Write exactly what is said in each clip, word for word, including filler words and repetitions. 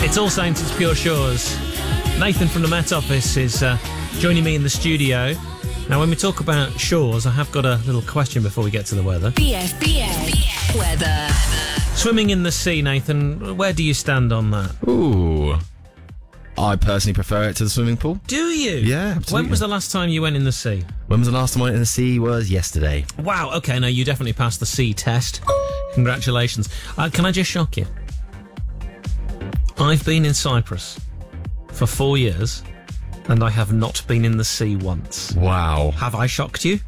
It's All Saints, it's Pure Shores. Nathan from the Met Office is uh, joining me in the studio. Now, when we talk about shores, I have got a little question before we get to the weather. B F B A weather. Swimming in the sea, Nathan, where do you stand on that? Ooh. I personally prefer it to the swimming pool. Do you? Yeah, absolutely. When was the last time you went in the sea? When was the last time I went in the sea? Was yesterday. Wow, okay, now you definitely passed the sea test. Congratulations. Uh, can I just shock you? I've been in Cyprus for four years and I have not been in the sea once. Wow. Have I shocked you?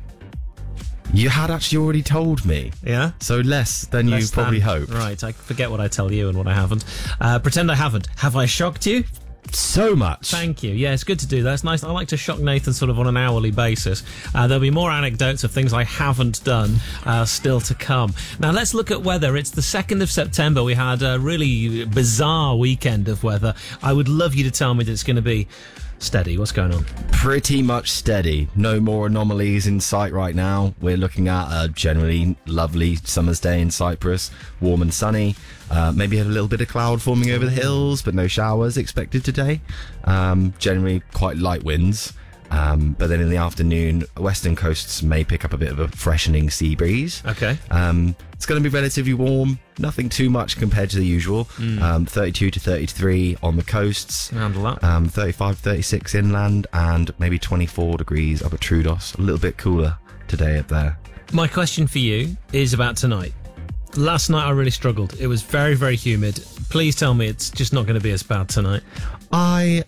You had actually already told me. Yeah? So less than Less you probably than- hoped. Right, I forget what I tell you and what I haven't. Uh, pretend I haven't. Have I shocked you? So much. Thank you. Yeah, it's good to do that. It's nice. I like to shock Nathan sort of on an hourly basis. Uh, there'll be more anecdotes of things I haven't done uh, still to come. Now, let's look at weather. It's the second of September. We had a really bizarre weekend of weather. I would love you to tell me that it's going to be steady. What's going on? Pretty much steady. No more anomalies in sight right now. We're looking at a generally lovely summer's day in Cyprus. Warm and sunny. Uh, maybe had a little bit of cloud forming over the hills, but no showers expected today. Um, generally quite light winds. Um, but then in the afternoon, western coasts may pick up a bit of a freshening sea breeze. Okay. Um, it's going to be relatively warm, nothing too much compared to the usual. Mm. Um, thirty-two to thirty-three on the coasts, Handle that. um, thirty-five, thirty-six inland, and maybe twenty-four degrees up at Troodos. A little bit cooler today up there. My question for you is about tonight. Last night I really struggled. It was very, very humid. Please tell me it's just not going to be as bad tonight. I...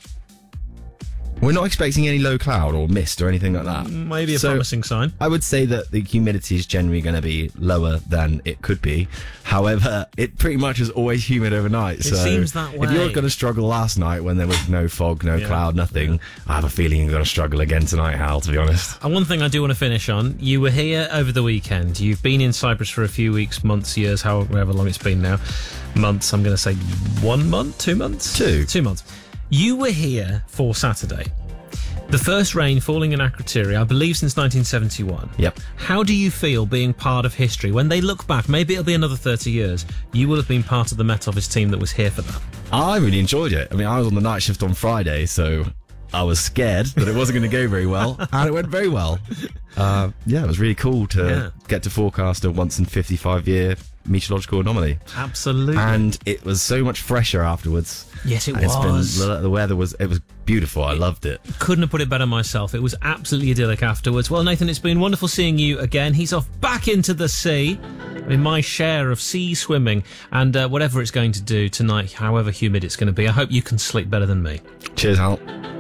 We're not expecting any low cloud or mist or anything like that. Maybe a So, promising sign. I would say that the humidity is generally going to be lower than it could be. However, it pretty much is always humid overnight. It so seems that If you're way. going to struggle last night when there was no fog, no Yeah. cloud, nothing, I have a feeling you're going to struggle again tonight, Hal, to be honest. And one thing I do want to finish on, you were here over the weekend. You've been in Cyprus for a few weeks, months, years, however long it's been now. Months, I'm going to say one month, two months? Two. Two months. You were here for Saturday. The first rain falling in Akrotiri, I believe, since nineteen seventy-one. Yep. How do you feel being part of history? When they look back, maybe it'll be another thirty years, you will have been part of the Met Office team that was here for that. I really enjoyed it. I mean, I was on the night shift on Friday, so I was scared that it wasn't going to go very well, and it went very well. Uh, yeah, it was really cool to Yeah. get to forecast a once in fifty-five year meteorological anomaly. Absolutely. And it was so much fresher afterwards. Yes, it And it's was. been, the, the weather was, it was beautiful. I loved it. Couldn't have put it better myself. It was absolutely idyllic afterwards. Well, Nathan, it's been wonderful seeing you again. He's off back into the sea in my share of sea swimming, and uh, whatever it's going to do tonight, however humid it's going to be, I hope you can sleep better than me. Cheers, Hal.